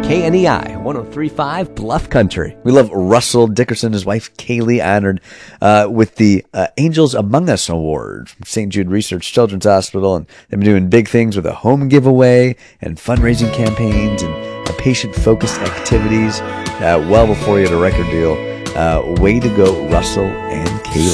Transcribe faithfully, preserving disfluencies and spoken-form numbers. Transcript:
K N E I, one oh three point five Bluff Country. We love Russell Dickerson and his wife Kaylee, honored uh, with the uh, Angels Among Us Award from Saint Jude Research Children's Hospital. And they've been doing big things with a home giveaway and fundraising campaigns and uh, patient-focused activities uh, well before he had a record deal. Uh, way to go, Russell and Kaylee.